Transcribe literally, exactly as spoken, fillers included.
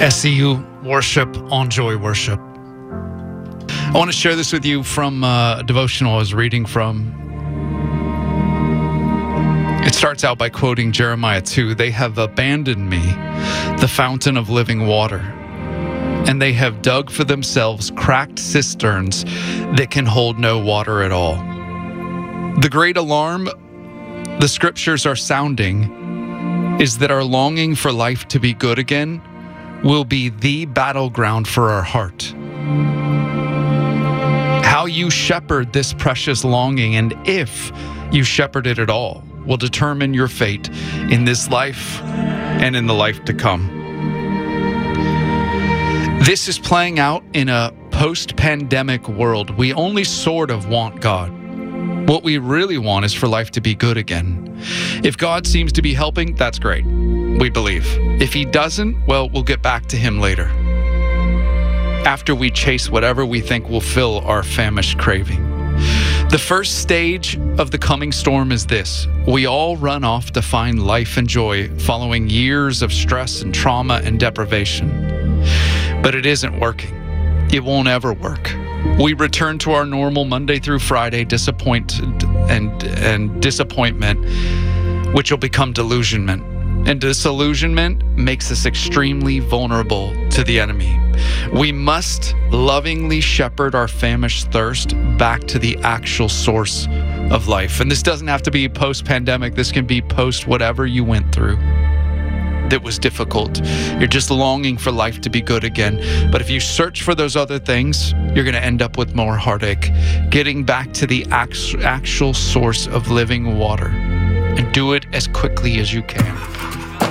S C U worship on Joy Worship. I want to share this with you from uh, a devotional I was reading from. It starts out by quoting Jeremiah two. They have abandoned me, the fountain of living water, and they have dug for themselves cracked cisterns that can hold no water at all. The great alarm the scriptures are sounding is that our longing for life to be good again will be the battleground for our heart. How you shepherd this precious longing, and if you shepherd it at all, will determine your fate in this life and in the life to come. This is playing out in a post-pandemic world. We only sort of want God. What we really want is for life to be good again. If God seems to be helping, that's great. We believe. If he doesn't, well, we'll get back to him later, after we chase whatever we think will fill our famished craving. The first stage of the coming storm is this. We all run off to find life and joy following years of stress and trauma and deprivation. But it isn't working. It won't ever work. We return to our normal Monday through Friday disappointed and, and disappointment, which will become delusionment. And disillusionment makes us extremely vulnerable to the enemy. We must lovingly shepherd our famished thirst back to the actual source of life. And this doesn't have to be post-pandemic. This can be post whatever you went through that was difficult. You're just longing for life to be good again. But if you search for those other things, you're going to end up with more heartache. Getting back to the actual source of living water, and do it as quickly as you can.